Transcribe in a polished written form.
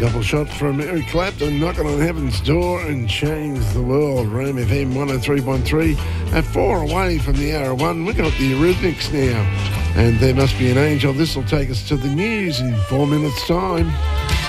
Double shot from Eric Clapton, knocking on heaven's door and change the world. Rome FM 103.3 at 4 away from the hour of 1. We've got the Eurythmics now, and There Must Be an Angel. This will take us to the news in 4 minutes' time.